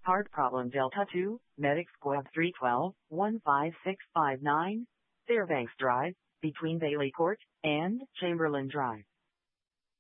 Hard Problem Delta 2, Medic Squad 312, 15659, Fairbanks Drive, between Bailey Court and Chamberlain Drive.